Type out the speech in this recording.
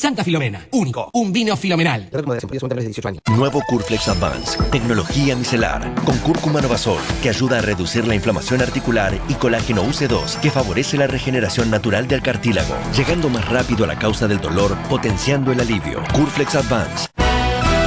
Santa Filomena, único, un vino filomenal. Nuevo Curflex Advance, tecnología micelar, con cúrcuma Novasol, que ayuda a reducir la inflamación articular, y colágeno UC2, que favorece la regeneración natural del cartílago, llegando más rápido a la causa del dolor, potenciando el alivio. Curflex Advance,